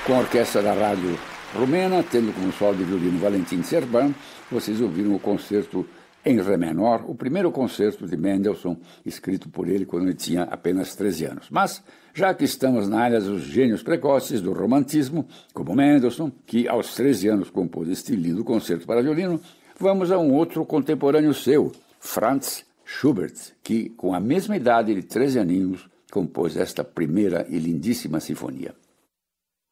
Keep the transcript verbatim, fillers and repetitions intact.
Com a orquestra da rádio romena, tendo como solo de violino Valentin Serban, vocês ouviram o concerto em Ré menor, o primeiro concerto de Mendelssohn, escrito por ele quando ele tinha apenas treze anos. Mas, já que estamos na área dos gênios precoces do romantismo, como Mendelssohn, que aos treze anos compôs este lindo concerto para violino, vamos a um outro contemporâneo seu, Franz Schubert, que, com a mesma idade de treze aninhos, compôs esta primeira e lindíssima sinfonia.